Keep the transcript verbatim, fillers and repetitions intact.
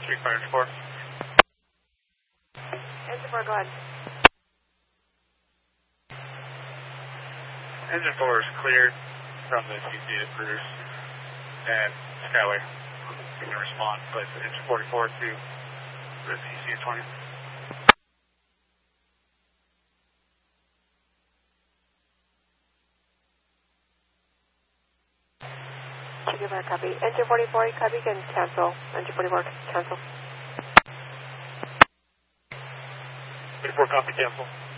three five four. Engine four, go ahead. Engine four is cleared from the C C A Bruce and Skyway. We can respond, but engine forty-four to the C C A twenty. Give her a copy. Engine forty-four, copy, can cancel. Engine forty-four, cancel. forty-four, copy, cancel.